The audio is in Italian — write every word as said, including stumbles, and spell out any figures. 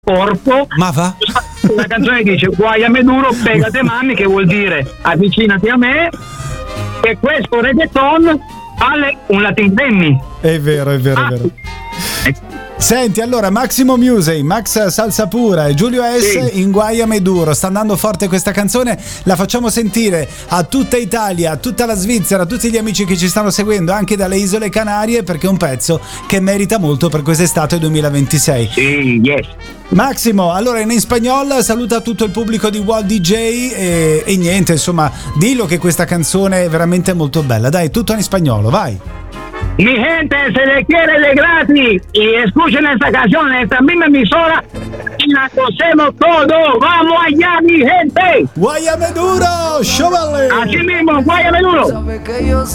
corpo. Ma va? La canzone dice guayame duro, pegate mami, che vuol dire avvicinati a me, e questo reggaeton vale un Latin Grammy. È vero, è vero, ah. è vero. Senti, allora Maximo Music, Max Salsa Pura e Giulio S sì. in Guayame Duro. Sta andando forte questa canzone, la facciamo sentire a tutta Italia, a tutta la Svizzera, a tutti gli amici che ci stanno seguendo anche dalle Isole Canarie, perché è un pezzo che merita molto per quest'estate duemilaventisei. Sì, yes. Maximo, allora in spagnolo saluta tutto il pubblico di Wild D J e, e niente, insomma, dillo che questa canzone è veramente molto bella. Dai, tutto in spagnolo, vai. Mi gente, se le quiere de gratis y escuchen esta canción en esta misma emisora y la cosemos todo. ¡Vamos allá, mi gente! Guayame Duro, Chevalier. Así mismo, Guayame Duro.